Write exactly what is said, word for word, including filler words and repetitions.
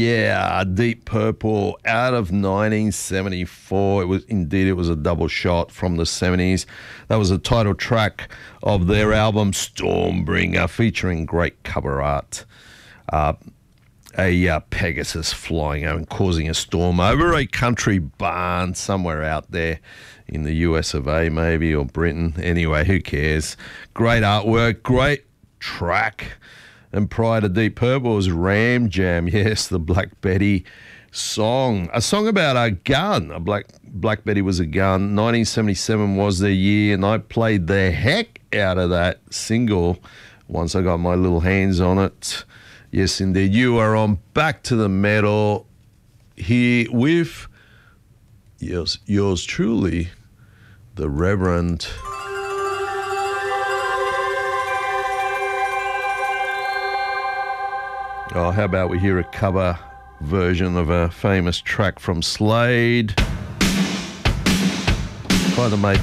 yeah, Deep Purple out of nineteen seventy-four. It was indeed it was a double shot from the seventies. That was the title track of their album Stormbringer, featuring great cover art. Uh, a uh, Pegasus flying over and causing a storm over a country barn somewhere out there in the U S of A maybe, or Britain. Anyway, who cares? Great artwork, great track. And prior to Deep Purple was Ram Jam, yes, the Black Betty song. A song about a gun. A Black Black Betty was a gun. nineteen seventy-seven was their year, and I played the heck out of that single once I got my little hands on it. Yes, indeed. You are on Back to the Metal here with yours, yours truly, the Reverend... Oh, how about we hear a cover version of a famous track from Slade? Kind of made